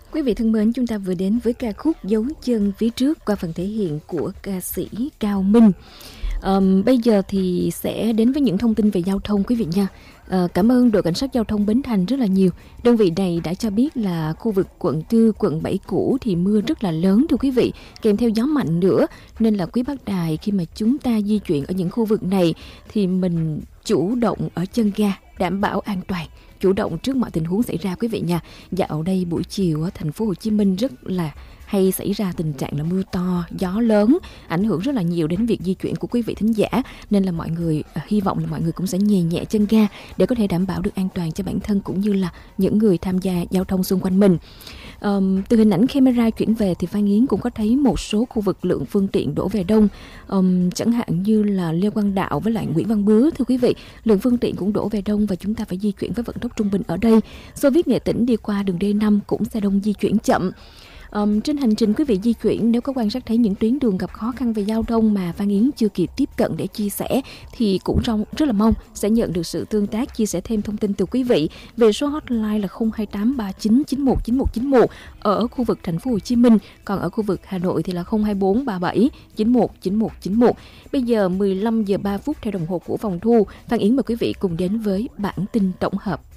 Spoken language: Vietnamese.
Quý vị thân mến, chúng ta vừa đến với ca khúc Dấu chân phía trước qua phần thể hiện của ca sĩ Cao Minh. Bây giờ thì sẽ đến với những thông tin về giao thông quý vị nha. Cảm ơn đội cảnh sát giao thông Bến Thành rất là nhiều. Đơn vị này đã cho biết là khu vực quận 4, quận 7 cũ thì mưa rất là lớn thưa quý vị, kèm theo gió mạnh nữa. Nên là quý bác đài khi mà chúng ta di chuyển ở những khu vực này thì mình chủ động ở chân ga, đảm bảo an toàn, chủ động trước mọi tình huống xảy ra quý vị nha. Dạo đây buổi chiều ở thành phố Hồ Chí Minh rất là hay xảy ra tình trạng là mưa to, gió lớn, ảnh hưởng rất là nhiều đến việc di chuyển của quý vị thính giả. Nên là mọi người hy vọng là mọi người cũng sẽ nhẹ nhẹ chân ga để có thể đảm bảo được an toàn cho bản thân cũng như là những người tham gia giao thông xung quanh mình. Từ hình ảnh camera chuyển về thì Phan Yến cũng có thấy một số khu vực lượng phương tiện đổ về đông, chẳng hạn như là Lê Quang Đạo với lại Nguyễn Văn Bứa thưa quý vị, lượng phương tiện cũng đổ về đông và chúng ta phải di chuyển với vận tốc trung bình ở đây. Xô Viết Nghệ Tĩnh đi qua đường D5 cũng xe đông di chuyển chậm. Trên hành trình quý vị di chuyển, nếu có quan sát thấy những tuyến đường gặp khó khăn về giao thông mà Phan Yến chưa kịp tiếp cận để chia sẻ thì cũng rất là mong sẽ nhận được sự tương tác, chia sẻ thêm thông tin từ quý vị về số hotline là 028 39 91 9191 ở khu vực thành phố Hồ Chí Minh, còn ở khu vực Hà Nội thì là 024 37 91 91 91. Bây giờ 15 giờ 3 phút theo đồng hồ của phòng thu, Phan Yến mời quý vị cùng đến với bản tin tổng hợp.